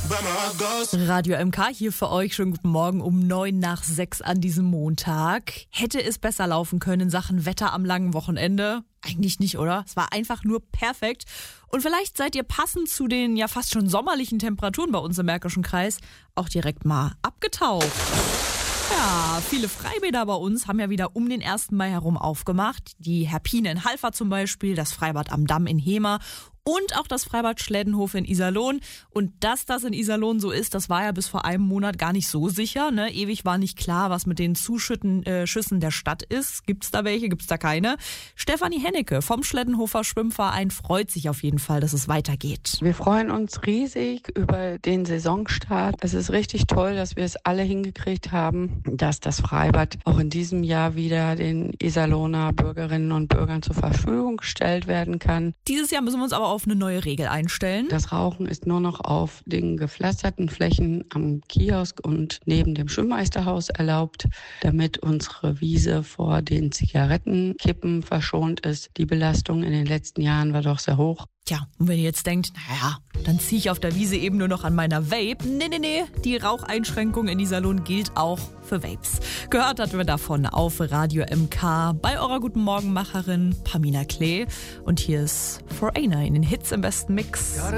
Radio MK hier für euch. Schönen guten Morgen um 6:09 an diesem Montag. Hätte es besser laufen können in Sachen Wetter am langen Wochenende? Eigentlich nicht, oder? Es war einfach nur perfekt. Und vielleicht seid ihr passend zu den ja fast schon sommerlichen Temperaturen bei uns im Märkischen Kreis auch direkt mal abgetaucht. Ja, viele Freibäder bei uns haben ja wieder um den 1. Mai herum aufgemacht. Die Herpine in Halver zum Beispiel, das Freibad am Damm in Hemer und auch das Freibad Schleddenhof in Iserlohn. Und dass das in Iserlohn so ist, das war ja bis vor einem Monat gar nicht so sicher. Ne? Ewig war nicht klar, was mit den Schüssen der Stadt ist. Gibt's da welche, gibt's da keine? Stefanie Hennecke vom Schleddenhofer Schwimmverein freut sich auf jeden Fall, dass es weitergeht. Wir freuen uns riesig über den Saisonstart. Es ist richtig toll, dass wir es alle hingekriegt haben, dass das Freibad auch in diesem Jahr wieder den Iserlohner Bürgerinnen und Bürgern zur Verfügung gestellt werden kann. Dieses Jahr müssen wir uns aber auf eine neue Regel einstellen. Das Rauchen ist nur noch auf den gepflasterten Flächen am Kiosk und neben dem Schwimmmeisterhaus erlaubt, damit unsere Wiese vor den Zigarettenkippen verschont ist. Die Belastung in den letzten Jahren war doch sehr hoch. Tja, und wenn ihr jetzt denkt, naja, dann ziehe ich auf der Wiese eben nur noch an meiner Vape. Nee, die Raucheinschränkung in Iserlohn gilt auch für Vapes. Gehört hatten wir davon auf Radio MK bei eurer Guten Morgenmacherin Pamina Klee. Und hier ist For Aina in den Hits im besten Mix.